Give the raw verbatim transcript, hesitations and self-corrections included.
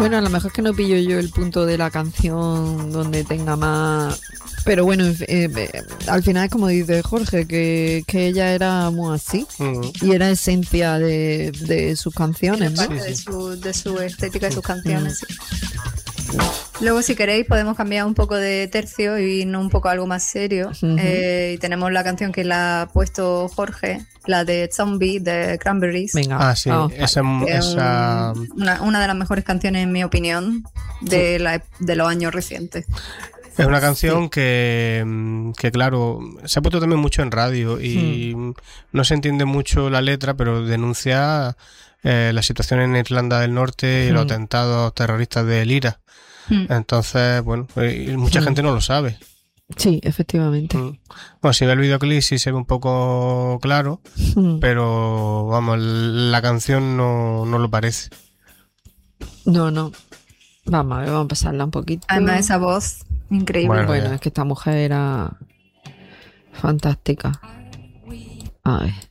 Bueno, a lo mejor es que no pillo yo el punto de la canción donde tenga más... Pero bueno, eh, eh, al final es como dice Jorge, que, que ella era muy así. Uh-huh. Y era esencia de, de sus canciones, ¿no? Parte sí, sí. De, su, de su estética y sus canciones, uh-huh. sí. Luego, si queréis, podemos cambiar un poco de tercio y irnos un poco a algo más serio. Uh-huh. Eh, y tenemos la canción que la ha puesto Jorge, la de Zombie de Cranberries. Venga. Ah, sí. Oh. Esa, esa... Un, una, una de las mejores canciones, en mi opinión, de, sí. la, de los años recientes. Es una canción sí. que, que, claro, se ha puesto también mucho en radio y hmm. no se entiende mucho la letra, pero denuncia eh, la situación en Irlanda del Norte y hmm. los atentados terroristas de Lira. Hmm. Entonces, bueno, eh, mucha hmm. gente no lo sabe. Sí, efectivamente. Hmm. Bueno, si ve el videoclip sí se ve un poco claro, hmm. pero vamos, la canción no, no lo parece. No, no. Vamos a ver, vamos a pasarla un poquito. Además, esa voz... Increíble. Bueno, bueno es que esta mujer era fantástica. A ver.